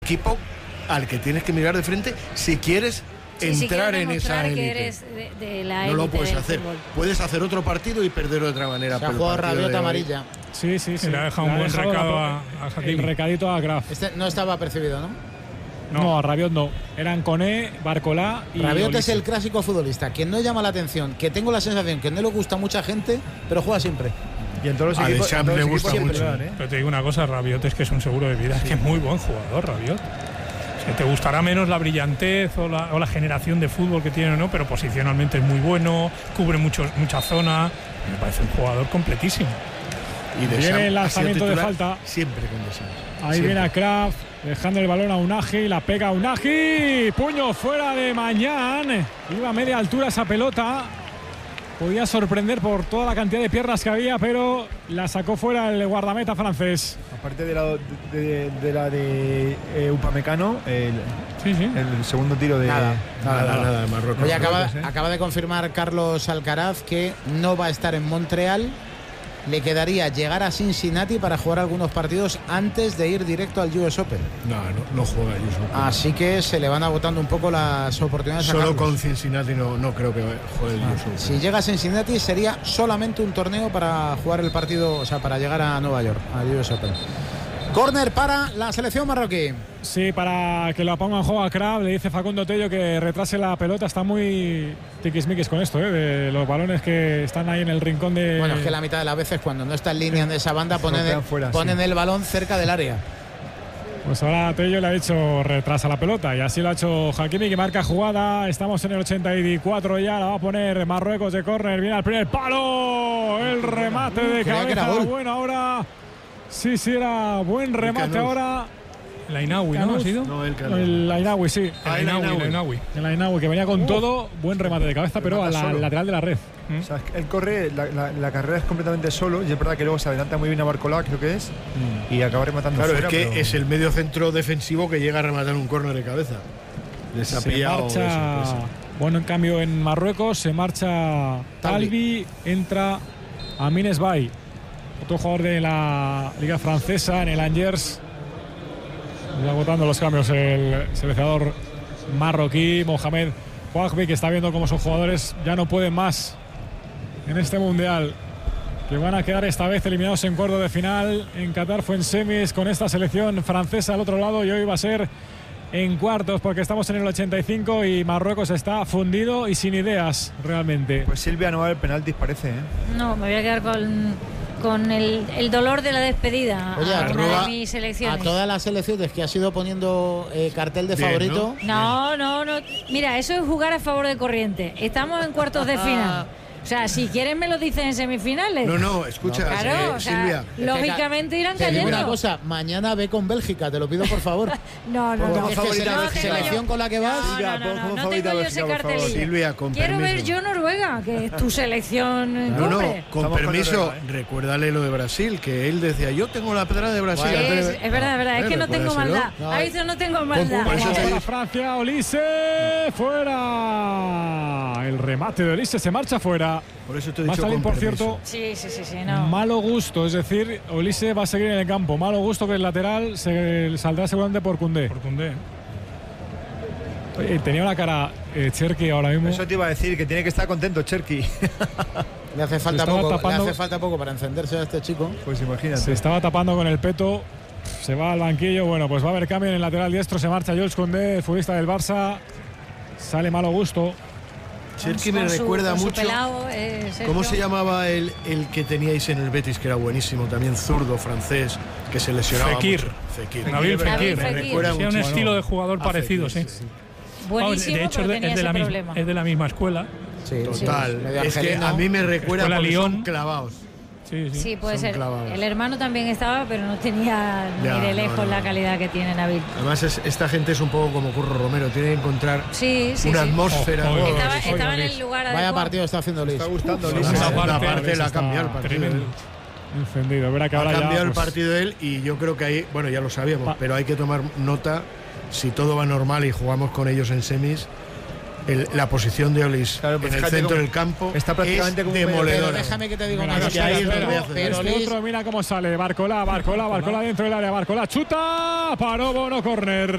equipo al que tienes que mirar de frente si quieres entrar en esa élite. Que eres de la élite. No lo puedes hacer. Fútbol. Puedes hacer otro partido y perder de otra manera. Se ha jugado Rabiot amarilla. Sí. Le ha dejado un buen recado a Hakimi. El recadito a Graf. Este no estaba percibido, ¿no? No, a Rabiot no. Eran Koné, Barcolá y Rabiot Olise. es el clásico futbolista, quien no llama la atención, que tengo la sensación que no le gusta a mucha gente, pero juega siempre. Y en todos los equipos, Deschamps le gusta siempre mucho. dan, ¿eh? Pero te digo una cosa, Rabiot es que es un seguro de vida. Es que es muy buen jugador, Rabiot. Es que te gustará menos la brillantez o la generación de fútbol que tiene o no, pero posicionalmente es muy bueno, cubre mucha zona. Me parece un jugador completísimo. Y Viene el lanzamiento de falta. Siempre con Deschamps. Ahí Siempre. viene a Kraft, dejando el balón a Unagi, la pega Unagi, puño fuera de Mañán, iba a media altura esa pelota, podía sorprender por toda la cantidad de piernas que había, pero la sacó fuera el guardameta francés. Aparte de la de Upamecano, el segundo tiro de... Nada de Marruecos. Oye, acaba de confirmar Carlos Alcaraz que no va a estar en Montreal. Le quedaría llegar a Cincinnati para jugar algunos partidos antes de ir directo al US Open. No juega el US Open. Así que se le van agotando un poco las oportunidades a Solo Carlos. con Cincinnati no creo que juegue el US Open. Si llega a Cincinnati sería solamente un torneo para jugar el partido, o sea, para llegar a Nueva York, al US Open. Córner para la selección marroquí. Sí, para que lo ponga en juego a Kraft, le dice Facundo Tello que retrase la pelota. Está muy tiquismiquis con esto, de los balones que están ahí en el rincón de... Bueno, es que la mitad de las veces cuando no está en línea de esa banda ponen el balón cerca del área. Pues ahora Tello le ha dicho retrasa la pelota y así lo ha hecho Hakimi, que marca jugada. Estamos en el 84 ya, la va a poner Marruecos de córner. Viene al primer palo, el remate de cabeza. Bueno, ahora sí, era buen remate ahora. El Ainaoui, ¿no? ¿Ha sido? No, El Ainaoui, sí. El Ainaoui, que venía con todo, buen remate de cabeza, pero a la lateral de la red. O sea, él corre, la carrera es completamente solo, y es verdad que luego se adelanta muy bien a Barcolá, creo que es, y acaba rematando Claro, fuera, es que pero... es el medio centro defensivo que llega a rematar un córner de cabeza. Les ha pillado de sorpresa. Bueno, en cambio en Marruecos se marcha Talbi, entra Amines Bay, otro jugador de la Liga Francesa en el Angers. Ya votando los cambios el seleccionador marroquí Mohamed Ouahbi, que está viendo cómo sus jugadores ya no pueden más en este mundial, que van a quedar esta vez eliminados en cuartos de final. En Qatar fue en semis con esta selección francesa al otro lado y hoy va a ser en cuartos, porque estamos en el 85 y Marruecos está fundido y sin ideas realmente. Pues Silvia no va a haber penaltis, parece, ¿eh? No, me voy a quedar con el dolor de la despedida. Oye, a una de mis selecciones. A todas las selecciones que has ido poniendo cartel de favorito. No. Mira, eso es jugar a favor de corriente. Estamos en cuartos de final. O sea, si quieren me lo dicen en semifinales. No, escucha, claro, Silvia. Lógicamente irán te digo cayendo. una cosa, mañana ve con Bélgica, te lo pido por favor. No. Selección con la que vas. No tengo yo ese cartelillo. Silvia, con Quiero permiso. ver yo Noruega, que es tu selección. No, con Estamos permiso, con Noruega, recuérdale lo de Brasil, que él decía, yo tengo la pedra de Brasil. Es verdad, es que no tengo maldad. Ha visto, no tengo maldad. Para Francia, Olise, fuera. El remate de Olise se marcha fuera. Por eso te he Va a dicho salir, con por permiso. cierto, Sí, no. malo gusto, es decir, Olise va a seguir en el campo. Malo gusto que el lateral se saldrá seguramente por Koundé. Oye, tenía una cara Cherki ahora mismo. Eso te iba a decir, que tiene que estar contento Cherki. Le hace falta poco para encenderse a este chico. Pues imagínate. Se estaba tapando con el peto. Se va al banquillo. Bueno, pues va a haber cambio en el lateral diestro. Se marcha Jules Koundé, futbolista del Barça. Sale malo gusto. Cherki me recuerda mucho. ¿Cómo se llamaba el que teníais en el Betis, que era buenísimo, también zurdo francés, que se lesionaba Fekir. Mucho? Nabil Fekir. Me recuerda un mucho. estilo de jugador parecido, sí. Buenísimo, de hecho, pero tenía ese problema. es de la misma escuela. Total. Es que a mí me recuerda Escuela porque Lyon. son clavados. Sí, puede son ser. clavados. El hermano también estaba, pero no tenía ni de lejos la calidad que tiene Nabil. Además, esta gente es un poco como Curro Romero, tiene que encontrar una atmósfera. Estaba en el lugar adecuado. Vaya partido está haciendo Luis. Está gustando La segunda parte la ha cambiado el partido. Encendido. Verá que ahora ha cambiado ya, el partido él y yo creo que ahí, bueno, ya lo sabíamos, pero hay que tomar nota, si todo va normal y jugamos con ellos en semis, la posición de Olis en el centro del campo está prácticamente es como demoledora. Pero déjame que te diga una Mira, cosa. pero otro, mira cómo sale. Barcolá dentro del área. Barcolá chuta. Paró Bono, córner.